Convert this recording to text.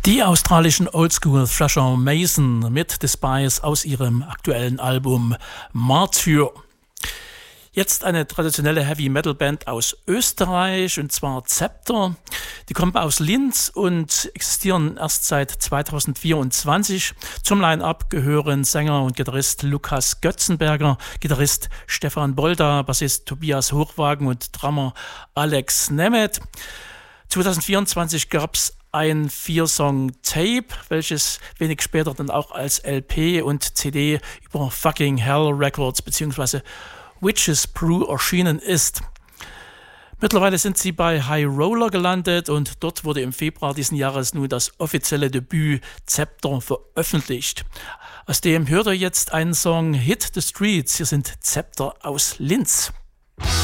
Die australischen Oldschool Thrasher Mason mit Despise aus ihrem aktuellen Album Martyr. Jetzt eine traditionelle Heavy-Metal-Band aus Österreich, und zwar Zepter. Die kommen aus Linz und existieren erst seit 2024. Zum Line-Up gehören Sänger und Gitarrist Lukas Götzenberger, Gitarrist Stefan Bolda, Bassist Tobias Hochwagen und Drummer Alex Nemeth. 2024 gab es ein 4-Song-Tape, welches wenig später dann auch als LP und CD über Fucking Hell Records bzw. Witches Brew erschienen ist. Mittlerweile sind sie bei High Roller gelandet und dort wurde im Februar diesen Jahres nun das offizielle Debüt Zepter veröffentlicht. Aus dem hört ihr jetzt einen Song Hit the Streets. Hier sind Zepter aus Linz.